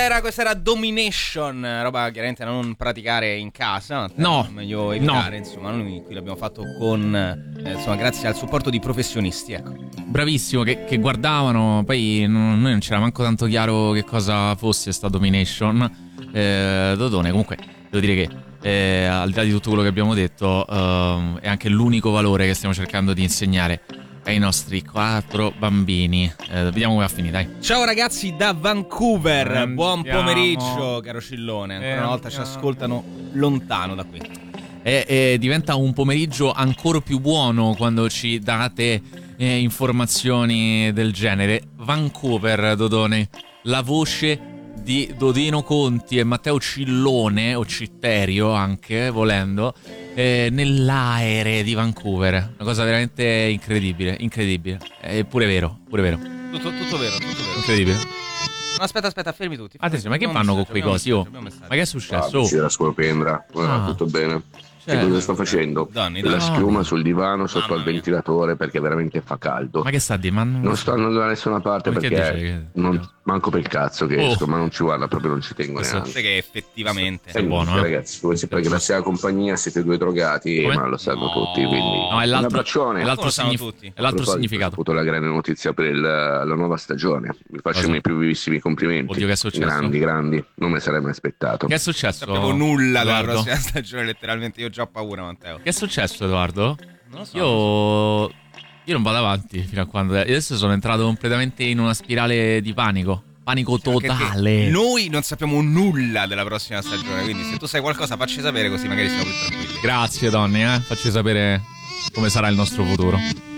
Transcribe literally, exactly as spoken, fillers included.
Era, questa era Domination, roba chiaramente da non praticare in casa. No, meglio evitare, no. insomma, noi qui l'abbiamo fatto con, eh, insomma, grazie al supporto di professionisti, ecco. Bravissimo, che, che guardavano, poi non, noi non c'era manco tanto chiaro che cosa fosse sta Domination. Eh, Dodone, comunque, devo dire che eh, al di là di tutto quello che abbiamo detto, eh, è anche l'unico valore che stiamo cercando di insegnare ai nostri quattro bambini. Eh, vediamo come va a finire, dai. Ciao ragazzi da Vancouver, Andiamo. buon pomeriggio, caro Cillone. Ancora Eh, una volta ci andiamo. ascoltano lontano da qui. E, e diventa un pomeriggio ancora più buono quando ci date eh, informazioni del genere. Vancouver, Dodone, la voce di Dodino Conti e Matteo Cillone, o Citterio anche, volendo, eh, nell'aere di Vancouver. Una cosa veramente incredibile, incredibile. È pure vero, pure vero. Tutto, tutto vero, tutto vero. Incredibile. No, aspetta, aspetta, fermi tutti. Attenzione, ma che Abbiamo fanno un con quei messaggio, cosi? abbiamo un Oh? messaggio, Ma che è successo? Ah, Oh. c'era scolpendra, Ah. tutto bene. Cioè, Che cosa sto facendo? Donni, La dai. schiuma sul divano sotto Mamma al mia. ventilatore perché veramente fa caldo. Ma che sta di? Ma non, Non sto andando da nessuna parte Ma perché perché dice che- non, manco per il cazzo che Oh. esco, ma non ci guarda, proprio non ci tengo Questo- neanche. Sai che effettivamente Sei buono, eh? Ragazzi, voi sapete che la sia compagnia siete due drogati, Come? ma lo sanno No. tutti, quindi No, è un l'altro, abbraccione. è l'altro, Lo sanno signif- tutti. è l'altro A proposito, significato. Ho avuto la grande notizia per il- la nuova stagione. Vi faccio Cosa? i miei più vivissimi complimenti. Oddio, che è successo? Grandi, grandi, non me ne sarei mai aspettato. Che è successo? sappiamo nulla della Edoardo? prossima stagione, letteralmente. Io ho già paura, Matteo. Che è successo, Edoardo? Non lo so. Io. Io non vado avanti fino a quando. Adesso sono entrato completamente in una spirale di panico. Panico Perché- totale. perché Noi non sappiamo nulla della prossima stagione, quindi se tu sai qualcosa facci sapere così magari siamo più tranquilli. Grazie, donne, eh. Facci sapere come sarà il nostro futuro.